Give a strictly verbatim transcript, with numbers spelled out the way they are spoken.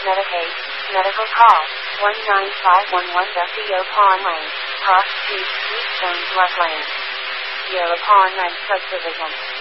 Medicaid. Medical call. one nine five one one W Pond Lane. Cross Street, East Jones Lane. Yellow Pond Lane Subdivision.